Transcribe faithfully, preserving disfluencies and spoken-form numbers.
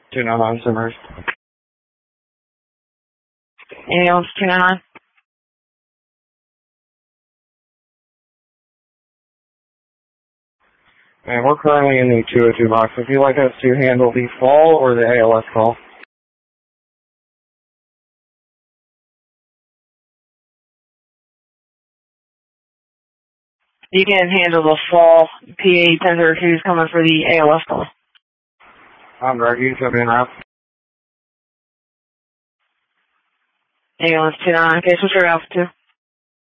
two nine nine Simmers. Ambulance two nine nine. And we're currently in the two oh two box. Would you like us to handle the fall or the A L S call? You can handle the fall. P A ten thirty-two is coming for the A L S call. I'm Greg. You jump in, Ralph. Ambulance two nine nine. Okay, switch your Alpha two.